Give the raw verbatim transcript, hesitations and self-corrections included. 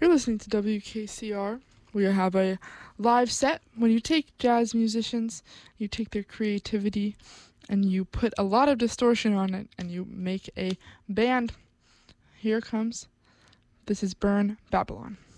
You're listening to W K C R. We have a live set. When you take jazz musicians, you take their creativity and you put a lot of distortion on it and you make a band. Here it comes. This is Burn Babylon.